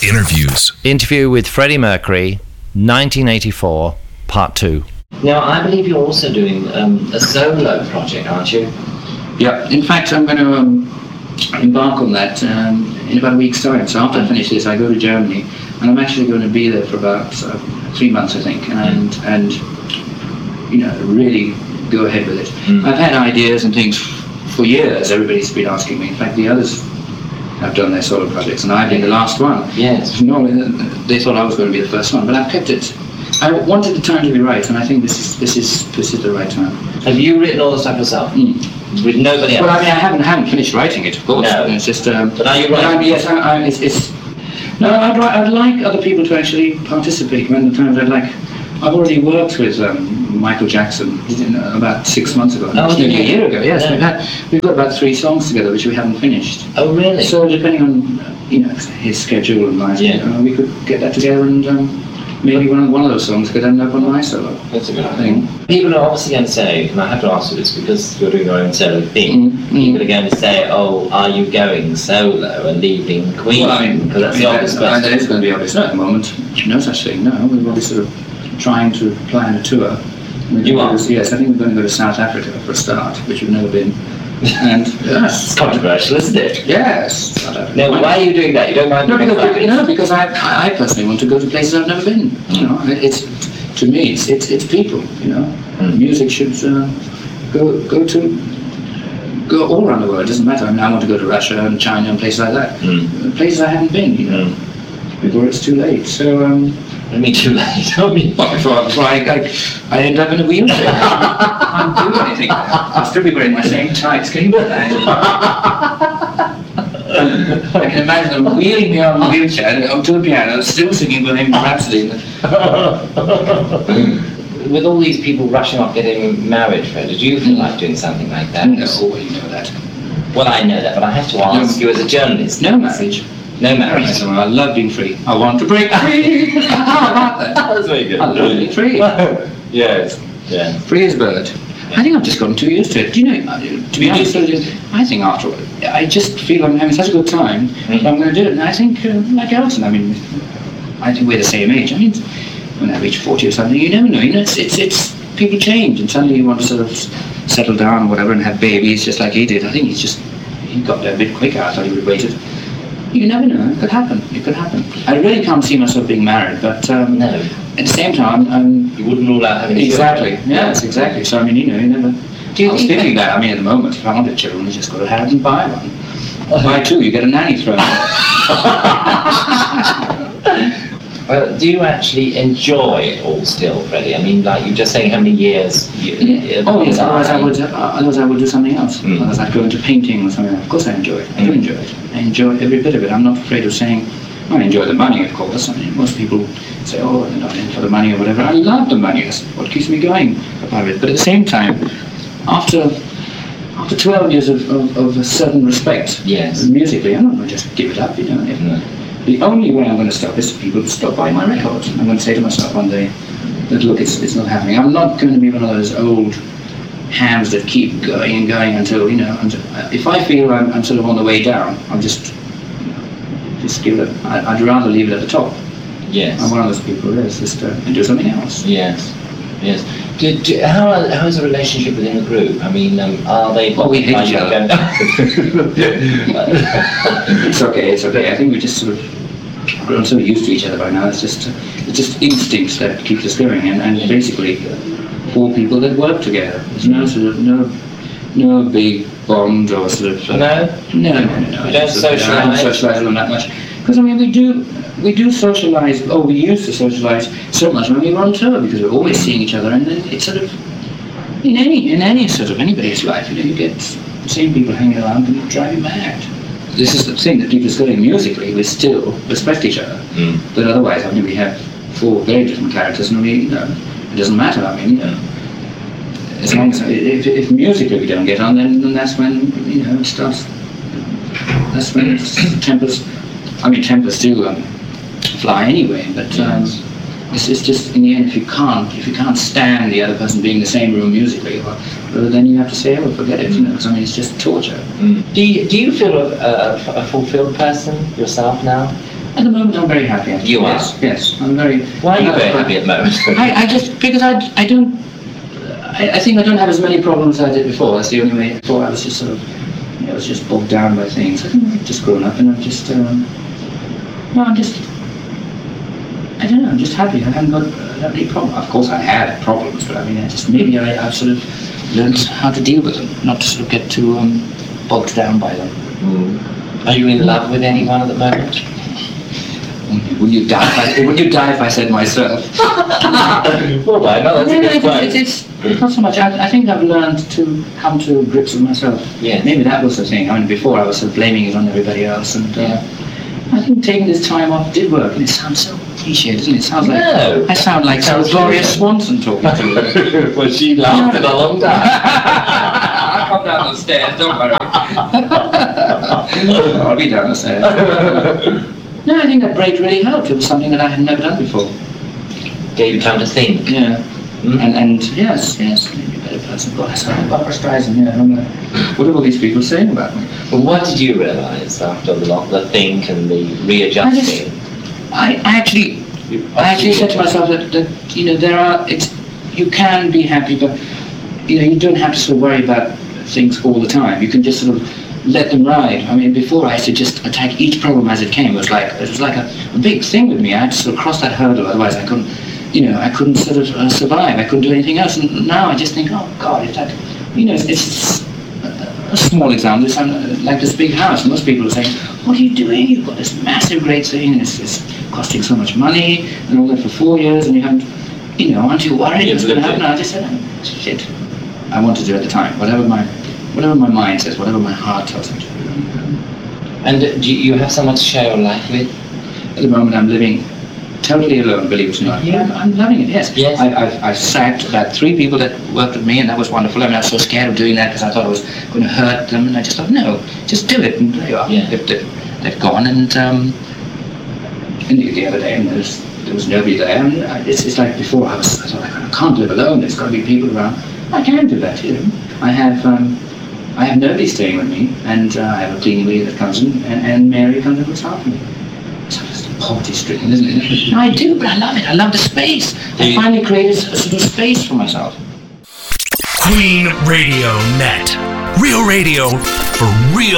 Interviews. Interview with Freddie Mercury, 1984, Part 2. Now, I believe you're also doing a solo project, aren't you? Yeah, in fact, I'm going to embark on that in about a week's time. So after I finish this, I go to Germany, and I'm actually going to be there for about 3 months, I think, and you know, really go ahead with it. I've had ideas and things for years. Everybody's been asking me. In fact, the others have done their solo projects, and I've been the last one. Yes. Normally, they thought I was going to be the first one, but I've kept it. I wanted the time to be right, and I think this is the right time. Have you written all the stuff yourself? With nobody else? Well, I mean, I haven't finished writing it, of course. No. It's just. But are you writing? Yes, it's. No, I'd like other people to actually participate. When the times I've already worked with Michael Jackson about 6 months ago. Oh, Nearly a year ago. Yes, Yeah. we've got about 3 songs together which we haven't finished. Oh, really? So depending on his schedule and mine, we could get that together and maybe one of those songs could end up on my solo. That's a good thing. People are obviously going to say, and I have to ask you this because you're doing your own solo thing. People are going to say, "Oh, are you going solo and leaving Queen?" Well, I mean, because that's the obvious question. That is going to be obvious. No, at the moment, no such thing. No, we're probably sort of trying to plan a tour. You are? Yes, I think we're going to go to South Africa for a start, which we've never been. And It's controversial, isn't it? yes, South Africa. Now, why are you doing that? You don't mind? Because I personally want to go to places I've never been. You know, it's to me, it's people. You know, music should go all around the world. It doesn't matter. I mean, I want to go to Russia and China and places like that. Places I haven't been. You know, before it's too late. So. I mean, too late. I mean, Before I end up in a wheelchair. I can't do anything. I'll still be wearing my same tights. Can you believe that? I can imagine them wheeling me on a wheelchair onto the piano, still singing Bohemian Rhapsody. with all these people rushing off getting married, Fred, did you feel like doing something like that? No, well, you know that. Well, I know that, but I have to ask you as a journalist. No marriage. No marriage. I love being free. I want to break free. How about that? That's very good. I love being free. Yes. Yeah. Free as bird. I think I've just gotten 2 years to it. Do you know, to be honest, I think after I just feel I'm having such a good time that I'm going to do it. And I think, like Elton, I mean, I think we're the same age. I mean, when I reach 40 or something, you never know. You know, it's people change, and suddenly you want to sort of settle down or whatever and have babies, just like he did. I think he got there a bit quicker. I thought he would have waited. You never know. It could happen. It could happen. I really can't see myself being married, but No. at the same time, You wouldn't rule out having exactly. children. Yes, exactly. So I mean, you know, you never. Do you I was think thinking that. I mean, at the moment, if I wanted children, you just go ahead and buy one. Buy two, you get a nanny thrown. Do you actually enjoy it all still, Freddie? I mean, like you just saying how many years you... Oh yes, otherwise I would do something else. Otherwise I'd go into painting or something. Of course I enjoy it. I do enjoy it. I enjoy every bit of it. I'm not afraid of saying, I enjoy the money, of course. I mean, most people say, oh, they're not in for the money or whatever. I love the money. That's what keeps me going about it. But at the same time, after 12 years of a certain respect, Yes, musically, I'm not going to just give it up, you know. No. The only way I'm going to stop is for people to stop buying my records. I'm going to say to myself one day that, look, it's not happening. I'm not going to be one of those old hands that keep going and going until, you know, if I feel I'm sort of on the way down, I'll just give it up. I'd rather leave it at the top. Yes. I'm one of those people who is just and do something else. Yes. Yes. How is the relationship within the group? I mean, are they... Well, we hate each other. It's okay. I think we've just sort of grown so used to each other by now. It's just instincts that keeps us going, and basically four people that work together. There's no sort of no big bond or sort of No. You don't socialise? I don't socialise them that much because I mean we do socialise. Oh, we used to socialise so much when we were on tour because we're always seeing each other, and then it's sort of in any sort of anybody's life, you know, you get the same people hanging around and drive you mad. This is the thing that people studying musically, we still respect each other, but otherwise, I mean, we have four very different characters, and it doesn't matter. I mean, as long as if musically we don't get on, then that's when it starts. That's when tempers. I mean, tempers do fly anyway, but it's just in the end, if you can't stand the other person being in the same room musically, then you have to say, oh, forget it, because I mean, it's just torture. Do you feel a fulfilled person yourself now? At the moment, I'm very happy. Actually. You are? Yes, I'm very... Why are you very happy at the moment? I just... Because I don't... I think I don't have as many problems as I did before. That's the only way. Before I was just sort of... I was just bogged down by things. I think I've just grown up and I'm just... no, I'm just... I don't know, I'm just happy. I haven't got any problem. Of course I had problems, but I mean, maybe I've sort of learned how to deal with them, not to sort of get too bogged down by them. Are you in love with anyone at the moment? Would you die if I said myself? Well, why not? That's a good point. It's not so much. I think I've learned to come to grips with myself. Yeah. Maybe that was the thing. I mean, before I was sort of blaming it on everybody else, and I think taking this time off did work. And it sounds so cliche, doesn't it? It sounds like I sound like some Gloria Swanson talking to me. Well, she laughed in a long time. I'll come down the stairs. Don't worry. I'll be down the stairs. No, I think that break really helped. It was something that I had never done before. Gave you time to think. Yeah. And yes, maybe a better person. God, I sound like Barbara Streisand. Yeah, I'm like, what are all these people saying about me? Well, what did you realise after the think and the readjusting? I actually said to myself that you know you can be happy, but you know you don't have to sort of worry about things all the time. You can just sort of let them ride. I mean, before I used to just attack each problem as it came. It was like a big thing with me. I had to sort of cross that hurdle, otherwise I couldn't sort of survive. I couldn't do anything else. And now I just think, oh God, it's like, you know, it's a small example. It's like this big house. Most people are saying, what are you doing? You've got this massive, great thing, and it's costing so much money, and all that for 4 years, and you haven't, you know, aren't you worried what's going to happen? I just said, oh, shit. I want to do at the time, whatever my mind says, whatever my heart tells me to do. And do you have someone to share your life with? At the moment, I'm living totally alone, believe it or not. Yeah, I'm loving it, yes. I've sacked about 3 people that worked with me, and that was wonderful. I mean, I was so scared of doing that because I thought I was going to hurt them, and I just thought, no, just do it, and there you are. Yeah. They've gone, and the other day, and there was nobody there, and it's like before, I thought, I can't live alone, there's got to be people around. I can do that, you know. I have nobody staying with me, and I have a cleaning lady that comes in, and Mary comes and looks after me. So it's poverty-stricken, isn't it? I do, but I love it. I love the space. I finally created a sort of space for myself. Queen Radio Net. Real radio for real